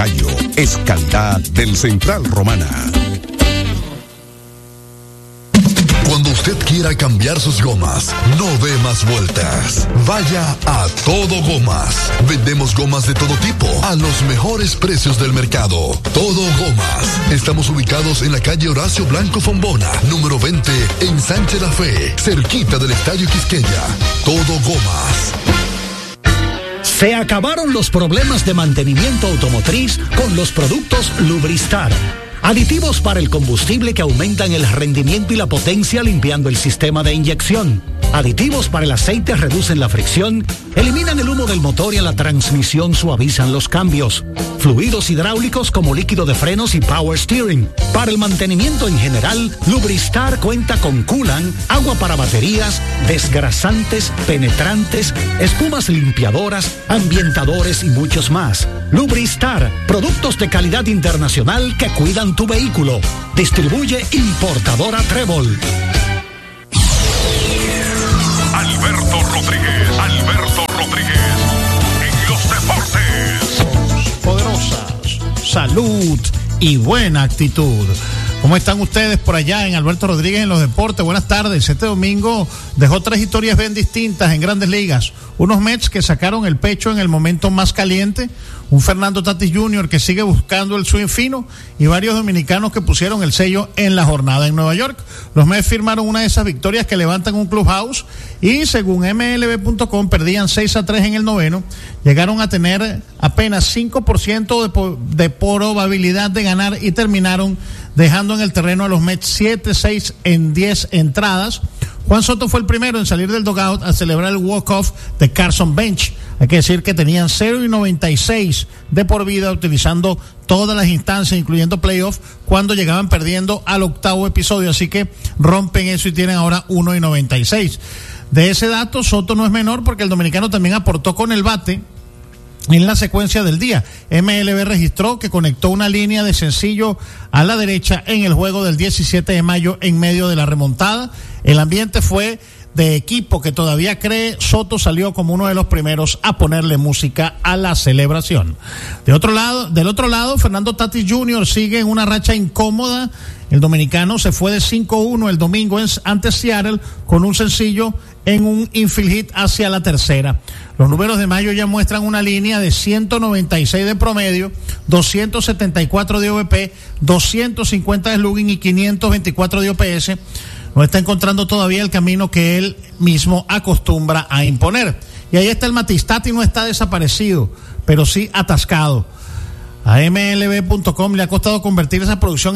Tocayo, es calidad del Central Romana. Cuando usted quiera cambiar sus gomas, no dé más vueltas. Vaya a Todo Gomas. Vendemos gomas de todo tipo a los mejores precios del mercado. Todo Gomas. Estamos ubicados en la calle Horacio Blanco Fombona, número 20, en Sánchez La Fe, cerquita del Estadio Quisqueya. Todo Gomas. Se acabaron los problemas de mantenimiento automotriz con los productos Lubristar. Aditivos para el combustible que aumentan el rendimiento y la potencia limpiando el sistema de inyección. Aditivos para el aceite reducen la fricción, eliminan el humo del motor y en la transmisión suavizan los cambios. Fluidos hidráulicos como líquido de frenos y power steering. Para el mantenimiento en general, Lubristar cuenta con coolant, agua para baterías, desgrasantes, penetrantes, espumas limpiadoras, ambientadores y muchos más. Lubristar, productos de calidad internacional que cuidan tu vehículo. Distribuye importadora Trébol. Alberto Rodríguez, en los deportes. Poderosas, salud y buena actitud. ¿Cómo están ustedes por allá en Alberto Rodríguez en los deportes? Buenas tardes. Este domingo dejó 3 historias bien distintas en Grandes Ligas. Unos Mets que sacaron el pecho en el momento más caliente, un Fernando Tatis Jr. que sigue buscando el swing fino y varios dominicanos que pusieron el sello en la jornada en Nueva York. Los Mets firmaron una de esas victorias que levantan un clubhouse y según MLB.com perdían 6-3 en el noveno. Llegaron a tener apenas 5% de probabilidad de ganar y terminaron dejando en el terreno a los Mets 7-6 en 10 entradas. Juan Soto fue el primero en salir del dugout a celebrar el walk-off de Carson Bench. Hay que decir que tenían 0-96 de por vida utilizando todas las instancias, incluyendo playoff, cuando llegaban perdiendo al 8º episodio. Así que rompen eso y tienen ahora 1-96. De ese dato, Soto no es menor porque el dominicano también aportó con el bate en la secuencia del día. MLB registró que conectó una línea de sencillo a la derecha en el juego del 17 de mayo en medio de la remontada. El ambiente fue de equipo que todavía cree. Soto salió como uno de los primeros a ponerle música a la celebración. Del otro lado, Fernando Tatis Jr. sigue en una racha incómoda. El dominicano se fue de 5-1 el domingo ante Seattle con un sencillo en un infield hit hacia la tercera. Los números de mayo ya muestran una línea de 196 de promedio, 274 de OVP, 250 de slugging y 524 de OPS. No está encontrando todavía el camino que él mismo acostumbra a imponer. Y ahí está el matiz. Tatis no está desaparecido, pero sí atascado. A MLB.com le ha costado convertir esa producción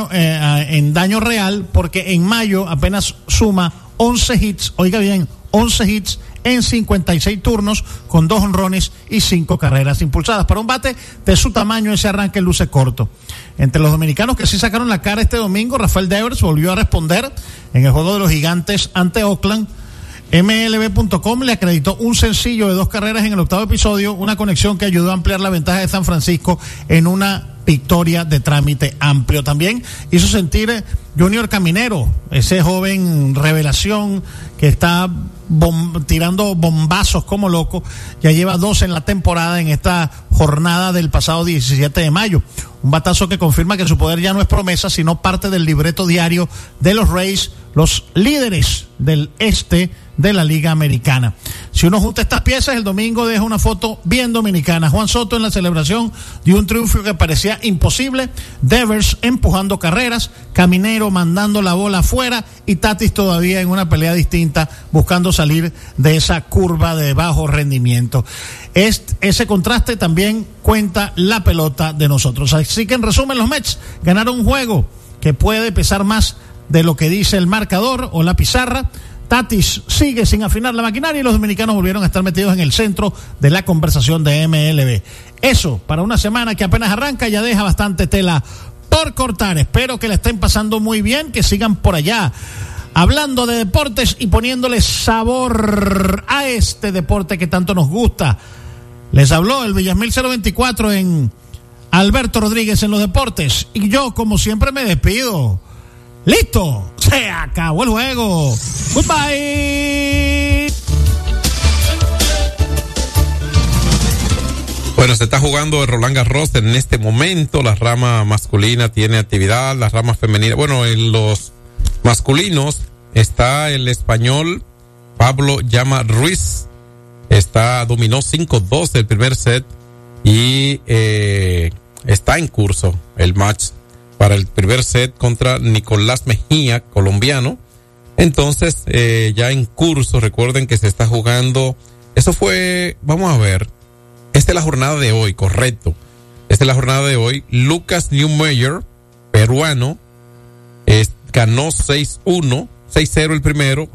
en daño real, porque en mayo apenas suma 11 hits, oiga bien, 11 hits en 56 turnos con 2 jonrones y 5 carreras impulsadas. Para un bate de su tamaño, ese arranque luce corto. Entre los dominicanos que sí sacaron la cara este domingo, Rafael Devers volvió a responder en el juego de los Gigantes ante Oakland. MLB.com le acreditó un sencillo de 2 carreras en el 8º episodio, una conexión que ayudó a ampliar la ventaja de San Francisco en una victoria de trámite amplio. También hizo sentir Junior Caminero, ese joven revelación que está tirando bombazos como loco. Ya lleva 2 en la temporada en esta jornada del pasado 17 de mayo. Un batazo que confirma que su poder ya no es promesa, sino parte del libreto diario de los Rays, los líderes del este de la Liga Americana. Si uno junta estas piezas, el domingo deja una foto bien dominicana. Juan Soto en la celebración de un triunfo que parecía imposible, Devers empujando carreras, Caminero mandando la bola afuera y Tatis todavía en una pelea distinta buscando salir de esa curva de bajo rendimiento. Ese contraste también cuenta la pelota de nosotros. Así que en resumen, los Mets ganaron un juego que puede pesar más de lo que dice el marcador o la pizarra. Tatis sigue sin afinar la maquinaria y los dominicanos volvieron a estar metidos en el centro de la conversación de MLB. Eso, para una semana que apenas arranca, ya deja bastante tela por cortar. Espero que la estén pasando muy bien, que sigan por allá hablando de deportes y poniéndole sabor a este deporte que tanto nos gusta. Les habló el Villamil 024 en Alberto Rodríguez en los deportes y yo, como siempre, me despido. ¡Listo! ¡Se acabó el juego! ¡Goodbye! Bueno, se está jugando el Roland Garros en este momento. La rama masculina tiene actividad, la rama femenina. Bueno, en los masculinos está el español Pablo Llama Ruiz. Dominó 5-2 el primer set y está en curso el match para el primer set contra Nicolás Mejía, colombiano. Entonces, ya en curso, recuerden que se está jugando. Eso fue, vamos a ver. Esta es la jornada de hoy, correcto. Esta es la jornada de hoy. Lucas Newmeyer, peruano, ganó 6-1, 6-0 el primero,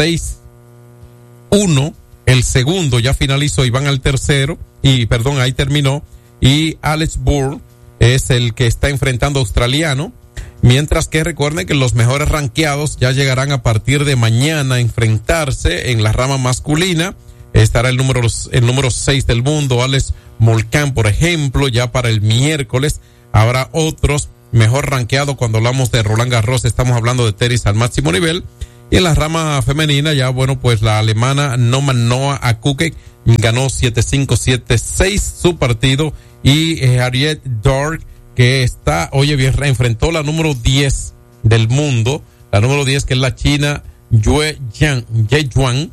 6-1 el segundo, ya finalizó y van al tercero, ahí terminó. Y Alex Burr es el que está enfrentando australiano. Mientras que recuerden que los mejores rankeados ya llegarán a partir de mañana a enfrentarse en la rama masculina. Estará el número 6 del mundo, Alex Molcan, por ejemplo. Ya para el miércoles habrá otros mejor rankeados. Cuando hablamos de Roland Garros estamos hablando de tenis al máximo nivel. Y en la rama femenina ya, bueno, pues la alemana Noa Akuke ganó 7-5, 7-6 su partido. Y Harriet Dork, que enfrentó la número 10 del mundo, la número 10 que es la china Yue Yuan,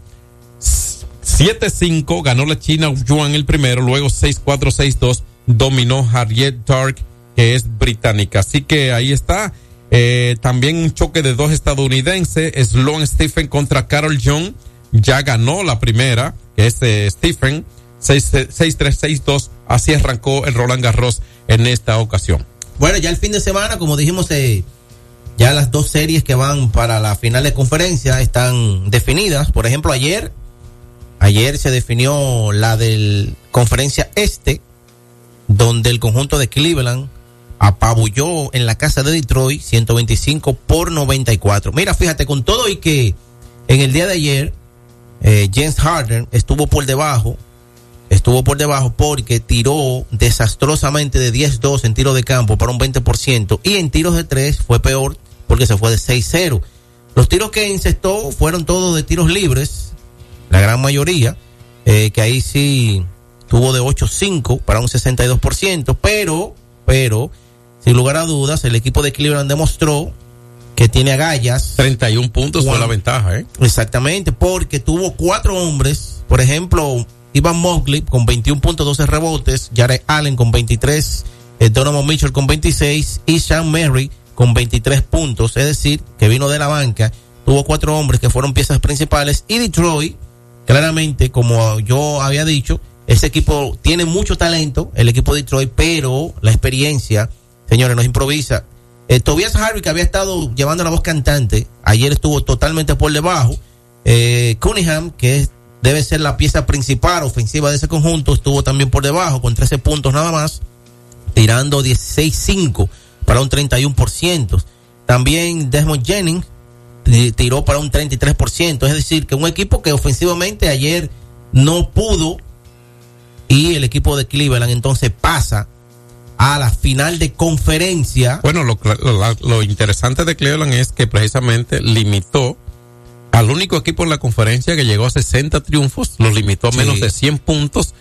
7-5, ganó la china Yuan el primero, luego 6-4, 6-2, dominó Harriet Dark, que es británica. Así que ahí está. También un choque de dos estadounidenses, Sloane Stephen contra Carol Young, ya ganó la primera, que es Stephen, 6-3, 6-2, así arrancó el Roland Garros en esta ocasión. Bueno, ya el fin de semana, como dijimos, ya las dos series que van para la final de conferencia están definidas. Por ejemplo, ayer se definió la del Conferencia Este, donde el conjunto de Cleveland apabulló en la casa de Detroit 125-94. Mira, fíjate, con todo y que en el día de ayer James Harden estuvo por debajo porque tiró desastrosamente de 10-2 en tiro de campo para un 20%, y en tiros de 3 fue peor porque se fue de 6-0. Los tiros que encestó fueron todos de tiros libres, la gran mayoría, que ahí sí tuvo de 8-5 para un 62%, pero sin lugar a dudas el equipo de Cleveland demostró que tiene agallas. 31 puntos fue la ventaja, Exactamente, porque tuvo 4 hombres, por ejemplo, Ivan Mobley con 21 puntos, 12 rebotes, Jared Allen con 23, Donovan Mitchell con 26 y Sean Merry con 23 puntos, es decir, que vino de la banca, tuvo 4 hombres que fueron piezas principales. Y Detroit, claramente, como yo había dicho, ese equipo tiene mucho talento, el equipo de Detroit, pero la experiencia, señores, nos improvisa. Tobias Harris, que había estado llevando la voz cantante, ayer estuvo totalmente por debajo. Cunningham, que debe ser la pieza principal ofensiva de ese conjunto, estuvo también por debajo con 13 puntos nada más, tirando 16-5 para un 31%. También Desmond Jennings tiró para un 33%, es decir, que un equipo que ofensivamente ayer no pudo, y el equipo de Cleveland entonces pasa a la final de conferencia. Bueno, lo interesante de Cleveland es que precisamente limitó al único equipo en la conferencia que llegó a 60 triunfos, los limitó a menos de 100 puntos,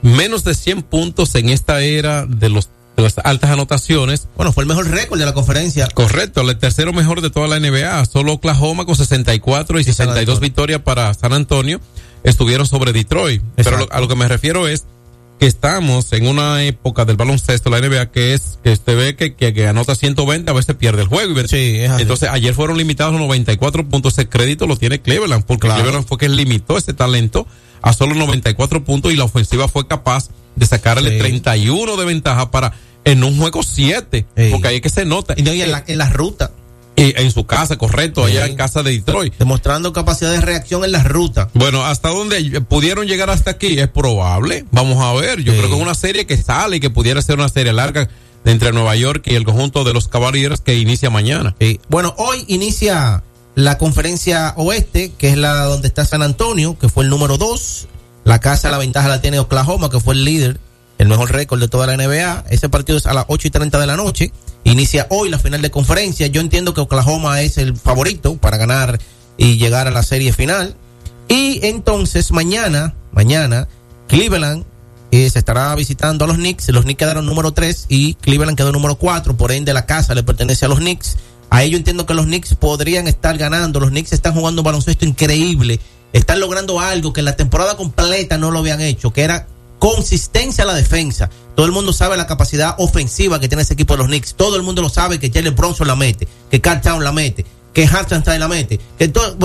en esta era de las altas anotaciones. Bueno, fue el mejor récord de la conferencia. Correcto, el tercero mejor de toda la NBA, solo Oklahoma con 64 y 62 victorias para San Antonio estuvieron sobre Detroit. Exacto. Pero a lo que me refiero es que estamos en una época del baloncesto, la NBA, que usted ve que anota 120, a veces pierde el juego. Sí, entonces ayer fueron limitados a 94 puntos. Ese crédito lo tiene Cleveland, porque Cleveland fue que limitó ese talento a solo 94 puntos, y la ofensiva fue capaz de sacarle 31 de ventaja en un juego 7, porque ahí es que se nota. Y en la ruta. Y en su casa, correcto, allá en casa de Detroit. Demostrando capacidad de reacción en la ruta. Bueno, hasta donde pudieron llegar hasta aquí es probable. Vamos a ver. Yo creo que es una serie que sale y que pudiera ser una serie larga entre Nueva York y el conjunto de los Cavaliers, que inicia mañana. Bueno, hoy inicia la conferencia oeste, que es la donde está San Antonio, que fue el número 2. La ventaja la tiene Oklahoma, que fue el líder, el mejor récord de toda la NBA. Ese partido es a las 8:30 de la noche. Inicia hoy la final de conferencia. Yo entiendo que Oklahoma es el favorito para ganar y llegar a la serie final. Y entonces mañana Cleveland se estará visitando a los Knicks. Los Knicks quedaron número 3 y Cleveland quedó número 4, por ende la casa le pertenece a los Knicks. Ahí yo entiendo que los Knicks podrían estar ganando. Los Knicks están jugando un baloncesto increíble, están logrando algo que en la temporada completa no lo habían hecho, que era consistencia a la defensa. Todo el mundo sabe la capacidad ofensiva que tiene ese equipo de los Knicks. Todo el mundo lo sabe, que Jalen Brunson la mete, que Karl Towns la mete, que Hartenstein la mete, que todo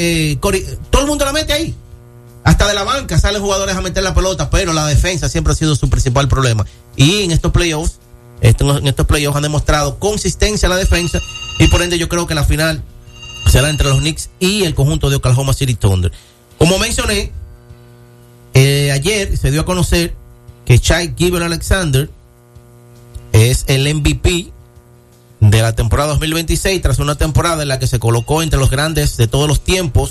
el mundo la mete ahí. Hasta de la banca salen jugadores a meter la pelota, pero la defensa siempre ha sido su principal problema. Y en estos playoffs han demostrado consistencia a la defensa, y por ende yo creo que la final será entre los Knicks y el conjunto de Oklahoma City Thunder. Como mencioné, ayer se dio a conocer que Shai Gilgeous-Alexander es el MVP de la temporada 2026, tras una temporada en la que se colocó entre los grandes de todos los tiempos,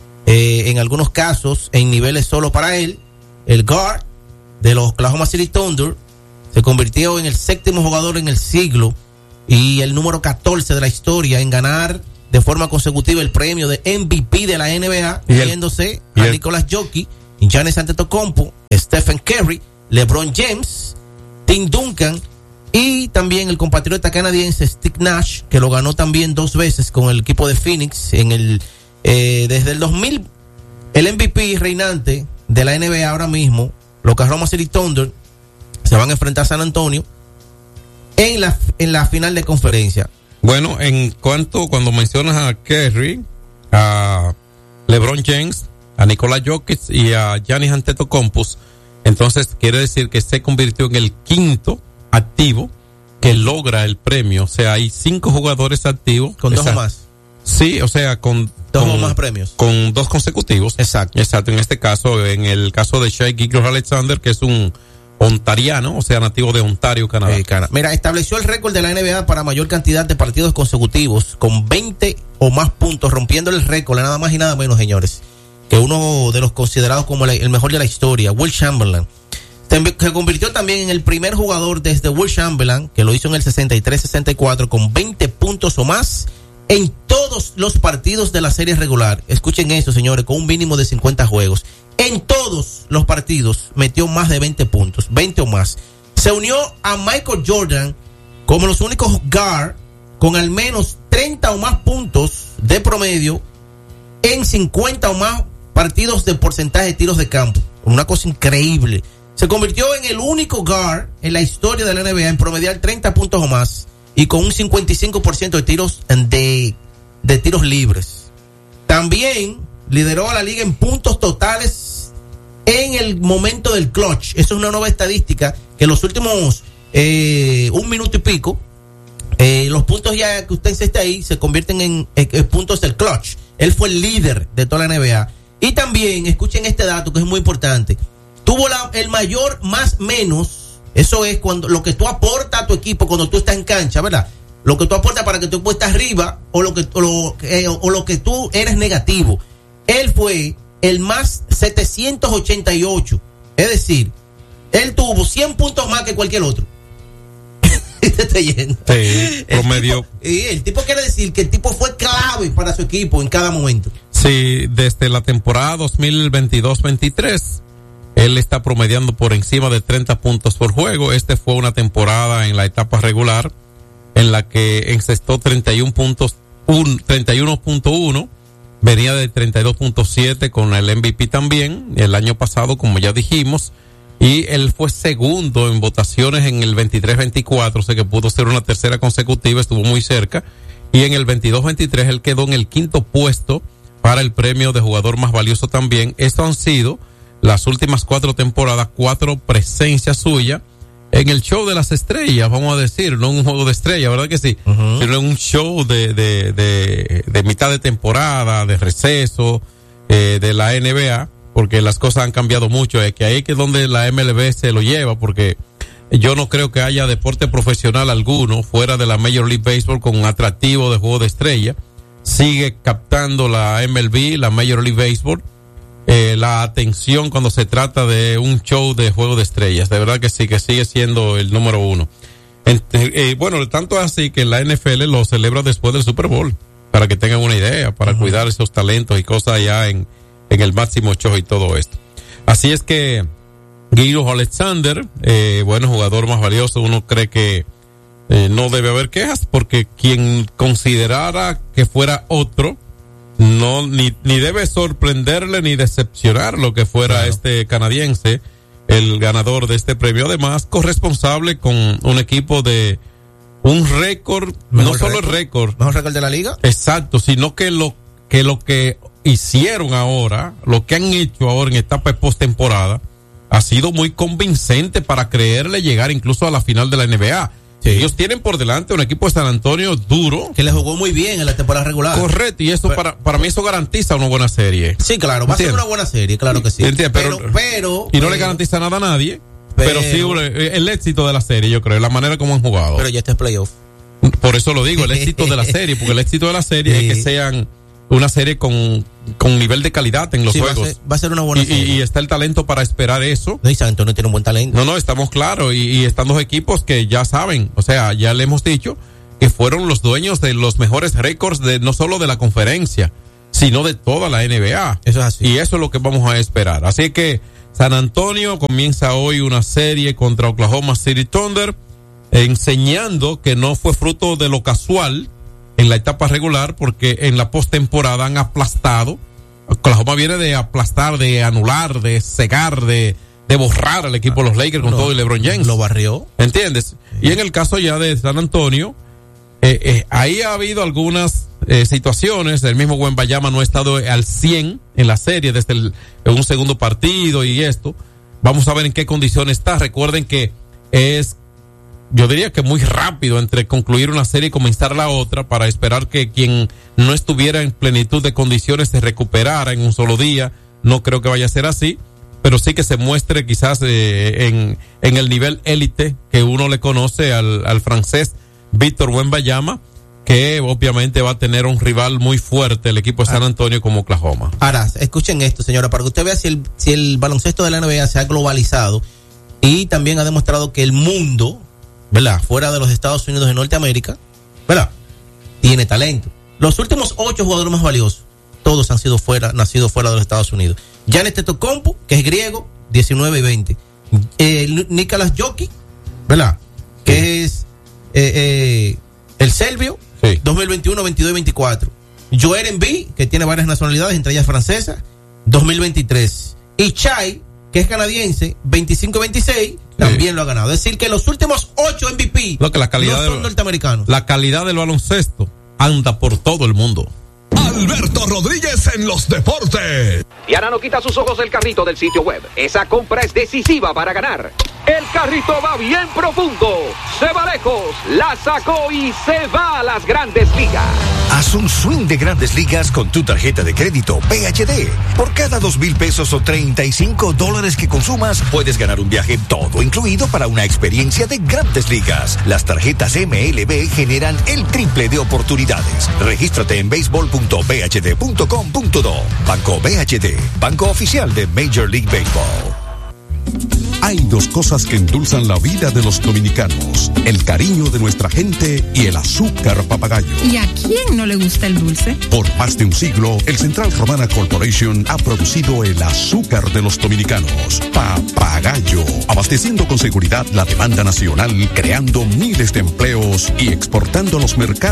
en algunos casos en niveles solo para él. El guard de los Oklahoma City Thunder se convirtió en el 7º jugador en el siglo y el número 14 de la historia en ganar de forma consecutiva el premio de MVP de la NBA, uniéndose a Nicolas Jokic, Giannis Antetokounmpo, Stephen Curry, LeBron James, Tim Duncan y también el compatriota canadiense Steve Nash, que lo ganó también 2 veces con el equipo de Phoenix en el desde el 2000. El MVP reinante de la NBA ahora mismo, los Oklahoma City Thunder, se van a enfrentar a San Antonio en la final de conferencia. Bueno, cuando mencionas a Curry, a LeBron James, a Nikola Jokic y a Giannis Antetokounmpo, entonces quiere decir que se convirtió en el 5º activo que logra el premio. O sea, hay 5 jugadores activos. Con 2 o más. Sí, o sea, con 2 o más premios. Con 2 consecutivos. Exacto. En este caso, en el caso de Shai Gilgeous-Alexander, que es un ontariano, o sea, nativo de Ontario, Canadá. Mira, estableció el récord de la NBA para mayor cantidad de partidos consecutivos, con 20 o más puntos, rompiendo el récord, nada más y nada menos, señores, que uno de los considerados como el mejor de la historia, Will Chamberlain. Se convirtió también en el primer jugador desde Will Chamberlain, que lo hizo en el 63-64, con 20 puntos o más en todos los partidos de la serie regular. Escuchen eso, señores, con un mínimo de 50 juegos. En todos los partidos metió más de 20 puntos, 20 o más. Se unió a Michael Jordan como los únicos guard con al menos 30 o más puntos de promedio en 50 o más partidos de porcentaje de tiros de campo. Una cosa increíble. Se convirtió en el único guard en la historia de la NBA en promediar 30 puntos o más y con un 55% de tiros de tiros libres. También lideró a la liga en puntos totales en el momento del clutch. Eso es una nueva estadística que en los últimos 1 minuto y pico, los puntos ya que usted encesta ahí se convierten en puntos del clutch. Él fue el líder de toda la NBA. Y también, escuchen este dato que es muy importante, tuvo el mayor más menos. Eso es cuando lo que tú aportas a tu equipo cuando tú estás en cancha, ¿verdad? Lo que tú aportas para que tu equipo esté arriba o lo que tú eres negativo. Él fue el más 788. Es decir, él tuvo 100 puntos más que cualquier otro. Sí, promedio. El tipo quiere decir que el tipo fue clave para su equipo en cada momento. Sí, desde la temporada 2022-23, él está promediando por encima de 30 puntos por juego. Este fue una temporada en la etapa regular en la que encestó 31.1, venía de 32.7 con el MVP también, el año pasado, como ya dijimos, y él fue segundo en votaciones en el 23-24, o sea que pudo ser una tercera consecutiva, estuvo muy cerca, y en el 22-23 él quedó en el 5º puesto para el premio de jugador más valioso también. Esto han sido las últimas 4 temporadas, 4 presencias suyas en el show de las estrellas, vamos a decir, no un juego de estrellas, ¿verdad que sí? Uh-huh. Sino en un show de mitad de temporada, de receso, de la NBA, porque las cosas han cambiado mucho, que ahí es donde la MLB se lo lleva, porque yo no creo que haya deporte profesional alguno fuera de la Major League Baseball con un atractivo de juego de estrella. Sigue captando la MLB, la Major League Baseball, la atención cuando se trata de un show de juego de estrellas. De verdad que sí, que sigue siendo el número 1. Bueno, tanto así que la NFL lo celebra después del Super Bowl, para que tengan una idea, para cuidar esos talentos y cosas allá en el máximo show y todo esto. Así es que Guido Alexander, bueno, jugador más valioso. Uno cree que no debe haber quejas porque quien considerara que fuera otro, no ni debe sorprenderle ni decepcionar lo que fuera este canadiense, el ganador de este premio. Además, corresponsable con un equipo de un récord, no solo el récord. ¿Mejor récord de la liga? Exacto, sino que lo que hicieron ahora, lo que han hecho ahora en etapa de postemporada, ha sido muy convincente para creerle llegar incluso a la final de la NBA. Sí. Ellos tienen por delante un equipo de San Antonio duro. Que le jugó muy bien en la temporada regular. Correcto, y eso para mí eso garantiza una buena serie. Sí, claro, va a ser una buena serie, claro que sí. Pero y no le garantiza nada a nadie, pero sí el éxito de la serie, yo creo, la manera como han jugado. Pero ya está es playoff. Por eso lo digo, el éxito de la serie, porque el éxito de la serie es que sean una serie con nivel de calidad en los juegos. Va a ser una buena serie. Y está el talento para esperar eso. No, y San Antonio tiene un buen talento. No, estamos claros. Y están dos equipos que ya saben, o sea, ya le hemos dicho que fueron los dueños de los mejores récords de no solo de la conferencia, sino de toda la NBA. Eso es así. Y eso es lo que vamos a esperar. Así que San Antonio comienza hoy una serie contra Oklahoma City Thunder, enseñando que no fue fruto de lo casual en la etapa regular, porque en la postemporada han aplastado. Oklahoma viene de aplastar, de anular, de cegar, de borrar al equipo de los Lakers con todo y LeBron James. Lo barrió. ¿Entiendes? Sí. Y en el caso ya de San Antonio, ahí ha habido algunas situaciones. El mismo Wembanyama no ha estado al 100 en la serie desde un segundo partido y esto. Vamos a ver en qué condiciones está. Recuerden que yo diría que muy rápido entre concluir una serie y comenzar la otra, para esperar que quien no estuviera en plenitud de condiciones se recuperara en un solo día. No creo que vaya a ser así, pero sí que se muestre quizás en el nivel élite que uno le conoce al francés Víctor Wembanyama, que obviamente va a tener un rival muy fuerte, el equipo de San Antonio, como Oklahoma. Ahora, escuchen esto, señora, para que usted vea si el baloncesto de la NBA se ha globalizado y también ha demostrado que el mundo, ¿verdad?, fuera de los Estados Unidos de Norteamérica, ¿verdad?, tiene talento. Los últimos 8 jugadores más valiosos, todos han sido nacidos fuera de los Estados Unidos. Giannis Antetokounmpo, que es griego, 19 y 20. Nikola Jokic, ¿verdad?, que es el serbio, sí, 2021, 22 y 24. Joel Embiid, que tiene varias nacionalidades, entre ellas francesas, 2023. Y Shai, que es canadiense, 25-26, también lo ha ganado. Es decir, que los últimos 8 MVP no son norteamericanos. La calidad del baloncesto anda por todo el mundo. Alberto Rodríguez en los deportes. Diana no quita sus ojos del carrito del sitio web. Esa compra es decisiva para ganar. El carrito va bien profundo, se va lejos, la sacó y se va a las Grandes Ligas. Haz un swing de Grandes Ligas con tu tarjeta de crédito PHD. Por cada $2,000 o $35 que consumas, puedes ganar un viaje todo incluido para una experiencia de Grandes Ligas. Las tarjetas MLB generan el triple de oportunidades. Regístrate en baseball.bhd.com.do. Banco BHD, banco oficial de Major League Baseball. Hay dos cosas que endulzan la vida de los dominicanos: el cariño de nuestra gente y el azúcar papagayo. ¿Y a quién no le gusta el dulce? Por más de un siglo, el Central Romana Corporation ha producido el azúcar de los dominicanos, Papagayo, abasteciendo con seguridad la demanda nacional, creando miles de empleos y exportando a los mercados